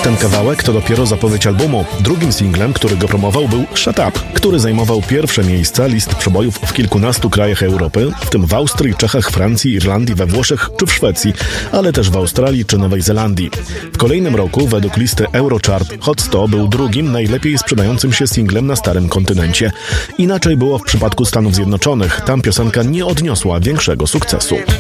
Ten kawałek to dopiero zapowiedź albumu. Drugim singlem, który go promował, był Shut Up, który zajmował pierwsze miejsca list przebojów w kilkunastu krajach Europy, w tym w Austrii, Czechach, Francji, Irlandii, we Włoszech czy w Szwecji, ale też w Australii czy Nowej Zelandii. W kolejnym roku według listy Eurochart Hot 100 był drugim najlepiej sprzedającym się singlem na starym kontynencie. Inaczej było w przypadku Stanów Zjednoczonych. Tam piosenka nie odniosła większego sukcesu.